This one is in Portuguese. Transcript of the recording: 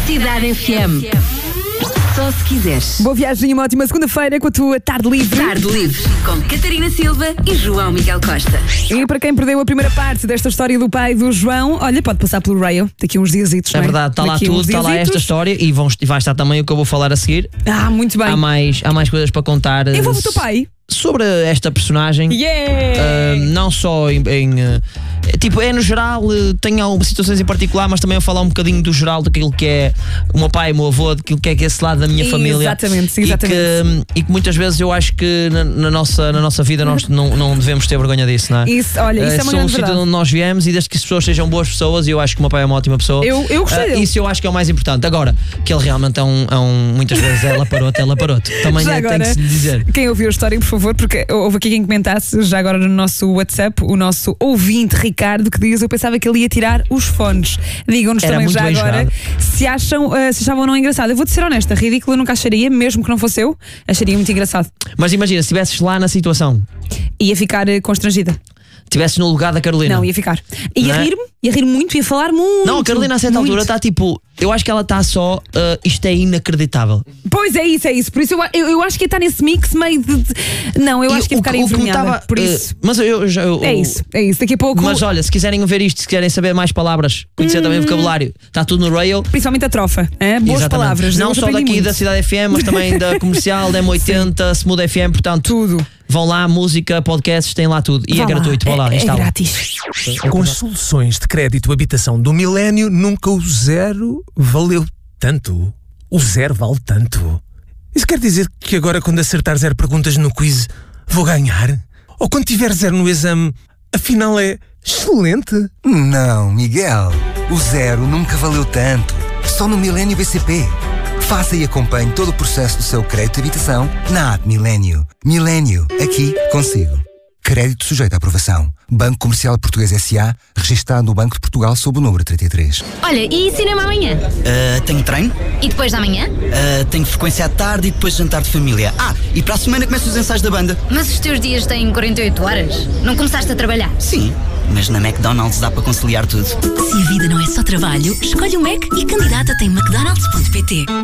Cidade FM. Só se quiseres. Boa viagem e uma ótima segunda-feira com a tua tarde livre. Tarde livre com Catarina Silva e João Miguel Costa. E para quem perdeu a primeira parte desta história do pai do João, olha, pode passar pelo Rail daqui a uns diazitos. É verdade, está lá tudo, está lá esta história e vai estar também o que eu vou falar a seguir. Ah, muito bem. Há mais coisas para contar. Envolve o teu pai. Sobre esta personagem. Não só tipo, no geral, tem algumas situações em particular, mas também eu falar um bocadinho do geral daquilo que é o meu pai, o meu avô, daquilo que é esse lado da minha família. Exatamente. E que muitas vezes eu acho que na nossa vida nós não devemos ter vergonha disso, não é? Isso, olha, isso é uma grande sítio verdade. onde nós viemos e desde que as pessoas sejam boas pessoas, e eu acho que o meu pai é uma ótima pessoa. Eu gostei dele. Isso eu acho que é o mais importante. Agora, que ele realmente muitas vezes é laparoto. Também Já tem agora, que se dizer. Quem ouviu a história, por favor, porque houve aqui quem comentasse já agora no nosso WhatsApp, o nosso ouvinte Ricardo, que diz: eu pensava que ele ia tirar os fones. Digam-nos Era também muito já bem agora jogado. se achavam ou não engraçado. Eu vou-te ser honesta, ridículo eu nunca acharia, mesmo que não fosse eu, acharia muito engraçado. Mas imagina, se estivesses lá na situação, Ia ficar constrangida. estivesses no lugar da Carolina. Não, ia ficar. Ia Não é? rir muito, ia falar muito. Não, a Carolina a certa muito. altura está tipo, eu acho que ela está só, isto é inacreditável. Pois é isso. Por isso eu acho que ia estar nesse mix meio de. Não, eu acho que ia ficar envergonhada. Por isso. Mas É isso. Daqui a pouco. Mas olha, se quiserem ver isto, se quiserem saber mais palavras, conhecer também o vocabulário, está tudo no Rail. Principalmente a trofa. Boas Exatamente. palavras. Não Eu só aprendi daqui muito. da Cidade FM, mas também da Comercial, da M80, Smooth FM, portanto. Tudo. Vão lá, música, podcasts, tem lá tudo. E Vá é gratuito, vão lá, É instala. grátis. Com as soluções de crédito habitação do Milénio, nunca o zero valeu tanto. O zero vale tanto. Isso quer dizer que agora, quando acertar 0 perguntas no quiz, vou ganhar? Ou quando tiver 0 no exame, afinal é excelente? Não, Miguel. O zero nunca valeu tanto. Só no Milénio BCP. Faça e acompanhe todo o processo do seu crédito de habitação na app Milénio. Milénio, aqui consigo. Crédito sujeito à aprovação. Banco Comercial Português S.A., registado no Banco de Portugal sob o número 33. Olha, e cinema amanhã? Tenho treino, E depois da manhã? tenho frequência à tarde e depois jantar de família. E para a semana começam os ensaios da banda. Mas os teus dias têm 48 horas? Não começaste a trabalhar? Sim, mas na McDonald's dá para conciliar tudo. Se a vida não é só trabalho, escolhe o Mac e candidata-te em mcdonalds.pt.